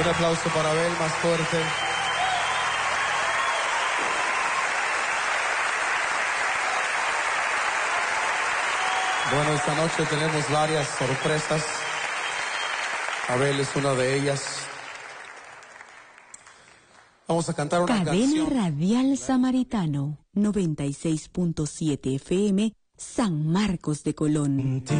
Un aplauso para Abel, más fuerte. Bueno, esta noche tenemos varias sorpresas. Abel es una de ellas. Vamos a cantar una canción. Cadena Radial Samaritano, 96.7 FM, San Marcos de Colón.